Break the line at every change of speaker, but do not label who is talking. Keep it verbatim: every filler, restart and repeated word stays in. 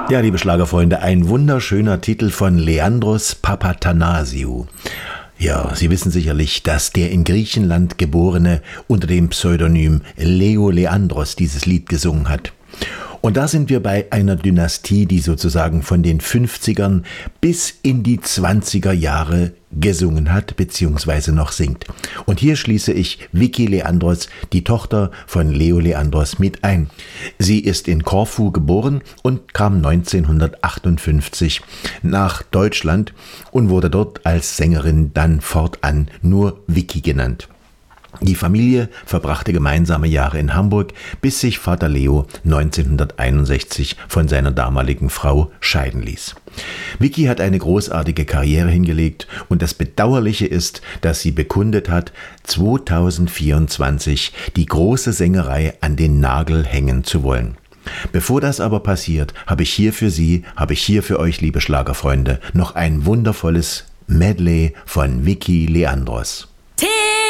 Ja, liebe Schlagerfreunde, ein wunderschöner Titel von Leandros Papatanasiou. Ja, Sie wissen sicherlich, dass der in Griechenland Geborene unter dem Pseudonym Leo Leandros dieses Lied gesungen hat. Und da sind wir bei einer Dynastie, die sozusagen von den fünfzigern bis in die zwanziger Jahre gesungen hat bzw. noch singt. Und hier schließe ich Vicky Leandros, die Tochter von Leo Leandros, mit ein. Sie ist in Korfu geboren und kam neunzehnhundertachtundfünfzig nach Deutschland und wurde dort als Sängerin dann fortan nur Vicky genannt. Die Familie verbrachte gemeinsame Jahre in Hamburg, bis sich Vater Leo neunzehnhunderteinundsechzig von seiner damaligen Frau scheiden ließ. Vicky hat eine großartige Karriere hingelegt und das Bedauerliche ist, dass sie bekundet hat, zweitausendvierundzwanzig die große Sängerei an den Nagel hängen zu wollen. Bevor das aber passiert, habe ich hier für Sie, habe ich hier für euch, liebe Schlagerfreunde, noch ein wundervolles Medley von Vicky Leandros.